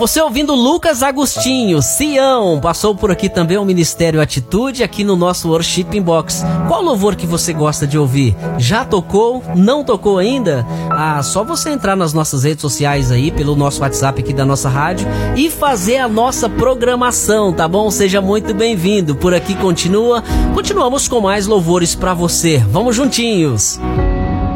Você ouvindo Lucas Agostinho, Sião, passou por aqui também o Ministério Atitude, aqui no nosso Worship Inbox. Qual louvor que você gosta de ouvir? Já tocou? Não tocou ainda? Só você entrar nas nossas redes sociais aí, pelo nosso WhatsApp aqui da nossa rádio e fazer a nossa programação, tá bom? Seja muito bem-vindo. Por aqui continuamos com mais louvores pra você. Vamos juntinhos!